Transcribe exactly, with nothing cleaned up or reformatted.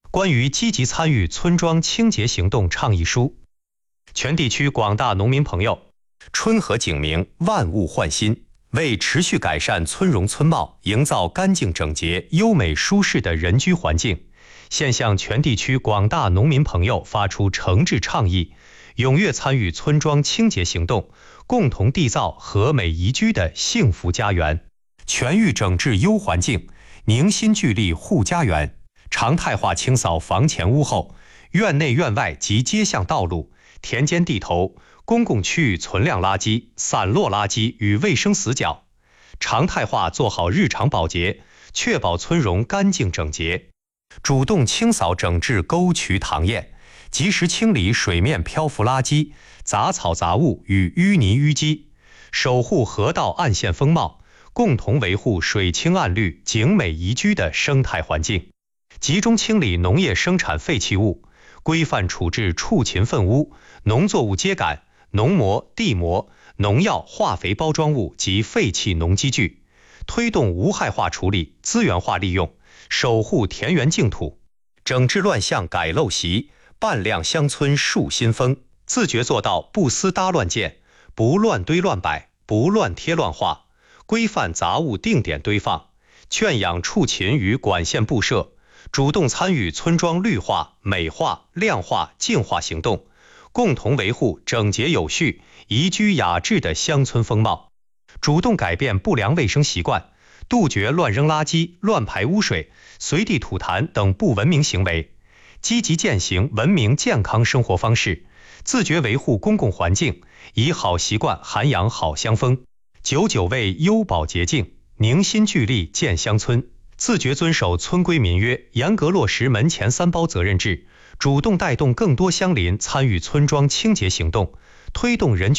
关于积极参与村庄清洁行动倡议书。全地区广大农民朋友，春和景明，万物焕新。为持续改善村容村貌，营造干净整洁、优美舒适的人居环境，现向全地区广大农民朋友发出诚挚倡议，踊跃参与村庄清洁行动，共同缔造和美宜居的幸福家园。全域整治优环境，凝心聚力护家园。常态化清扫房前屋后、院内院外及街巷道路、田间地头、公共区域存量垃圾、散落垃圾与卫生死角，常态化做好日常保洁，确保村容干净整洁。主动清扫整治沟渠塘堰，及时清理水面漂浮垃圾、杂草杂物与淤泥淤积，守护河道岸线风貌，共同维护水清岸绿、景美宜居的生态环境。集中清理农业生产废弃物，规范处置畜禽粪污、农作物秸秆、农膜、地膜、农药、化肥包装物及废弃农机具，推动无害化处理、资源化利用，守护田园净土，整治乱象改陋习，扮靓乡村树新风，自觉做到不私搭乱建，不乱堆乱摆，不乱贴乱画，规范杂物定点堆放，圈养畜禽于管线布设，主动参与村庄绿化、美化、亮化、净化行动，共同维护整洁有序、宜居雅致的乡村风貌。主动改变不良卫生习惯，杜绝乱扔垃圾、乱排污水、随地吐痰等不文明行为，积极践行文明健康生活方式，自觉维护公共环境，以好习惯涵养好乡风，久久为优保洁净，凝心聚力建乡村。自觉遵守村规民约，严格落实门前三包责任制，主动带动更多乡邻参与村庄清洁行动，推动人